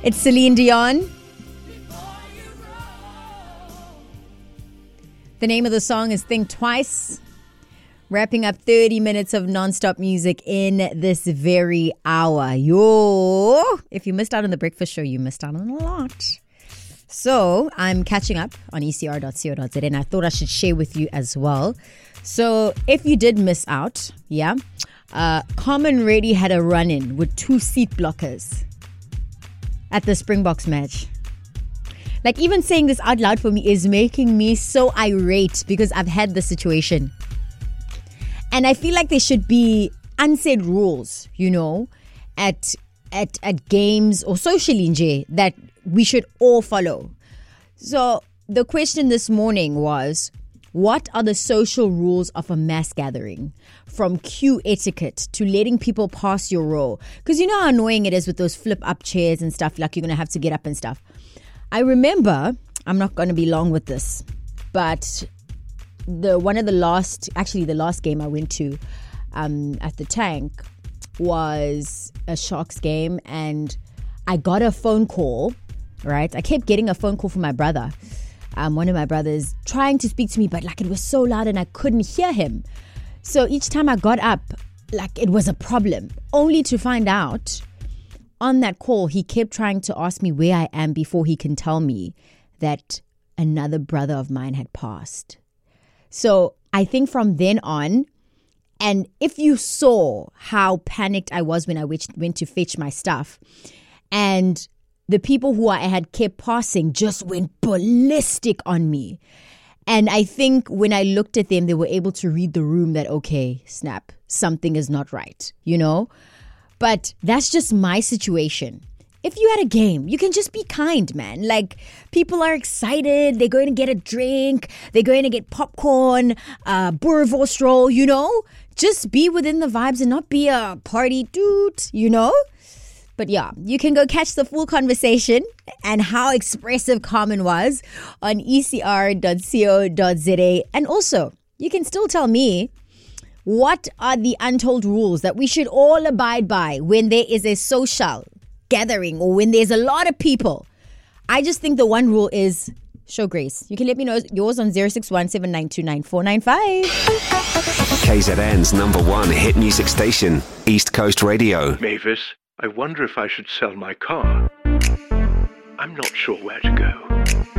It's Celine Dion. The name of the song is Think Twice. Wrapping up 30 minutes of non-stop music in this very hour. Yo! If you missed out on the breakfast show, you missed out on a lot. So I'm catching up on ecr.co.za and I thought I should share with you as well. So if you did miss out, Carmen Reddy had a run-in with 2 seat blockers at the Springboks match. Like, even saying this out loud for me is making me so irate because I've had this situation. And I feel like there should be unsaid rules, at games or socially nje that we should all follow. So the question this morning was, what are the social rules of a mass gathering? From queue etiquette to letting people pass your row. Because you know how annoying it is with those flip-up chairs and stuff, like you're going to have to get up and stuff. I remember, I'm not going to be long with this, but the last game I went to at the Tank was a Sharks game, and I got a phone call, right? I kept getting a phone call from my brother. One of my brothers trying to speak to me, but like it was so loud and I couldn't hear him. So each time I got up, like it was a problem, only to find out on that call, he kept trying to ask me where I am before he can tell me that another brother of mine had passed. So I think from then on, and if you saw how panicked I was when I went to fetch my stuff, and the people who I had kept passing just went ballistic on me. And I think when I looked at them, they were able to read the room that, okay, snap, something is not right, But that's just my situation. If you had a game, you can just be kind, man. Like, people are excited. They're going to get a drink. They're going to get popcorn, boerewors roll, Just be within the vibes and not be a party dude, But yeah, you can go catch the full conversation and how expressive Carmen was on ecr.co.za. And also, you can still tell me, what are the untold rules that we should all abide by when there is a social gathering or when there's a lot of people? I just think the one rule is show grace. You can let me know yours on 061-7929-495. KZN's #1 hit music station, East Coast Radio. Mavis, I wonder if I should sell my car. I'm not sure where to go.